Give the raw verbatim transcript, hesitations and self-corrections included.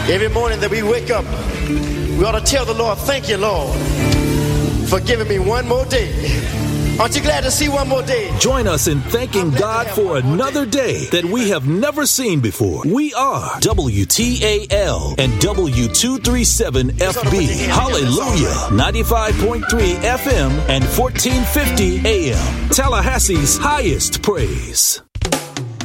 Every morning that we wake up, we ought to tell the Lord, thank you, Lord, for giving me one more day. Aren't you glad to see one more day? Join us in thanking God for another day that we have never seen before. We are W T A L and W two thirty-seven F B. Hallelujah. ninety-five point three F M and fourteen fifty A M. Tallahassee's highest praise.